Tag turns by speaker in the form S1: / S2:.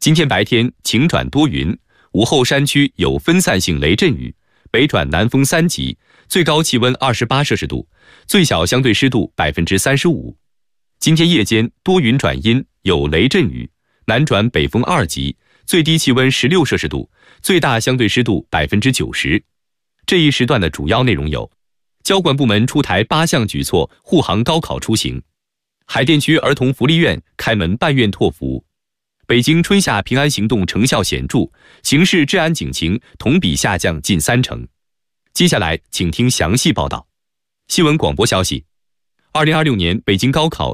S1: 今天白天晴转多云，午后山区有分散性雷阵雨，北转南风3级，最高气温28摄氏度，最小相对湿度35%。今天夜间多云转阴，有雷阵雨，南转北风2级，最低气温16摄氏度，最大相对湿度90%。这一时段的主要内容有：交管部门出台8项举措护航高考出行；海淀区儿童福利院开门办院托福；北京春夏平安行动成效显著，刑事治安警情同比下降近30%。接下来请听详细报道。新闻广播消息：2026年北京高考